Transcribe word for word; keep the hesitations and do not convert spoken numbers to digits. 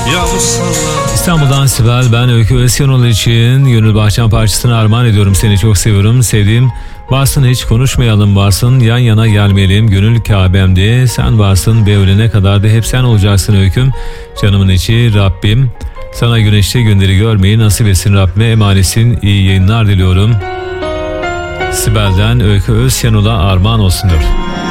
İstanbul'dan Sibel, ben Öykü Özkanol için Gönül Bahçem parçasını armağan ediyorum. Seni çok seviyorum, sevdiğim. Varsın hiç konuşmayalım, varsın yan yana gelmeyelim. Gönül Kabe'mdi, sen varsın ve ölene kadar da hep sen olacaksın Öyküm. Canımın içi Rabbim sana güneşli günleri görmeyi nasip etsin, Rabbime emanetsin. İyi yayınlar diliyorum. Sibel'den Öykü Özkanol'a armağan olsun diyor.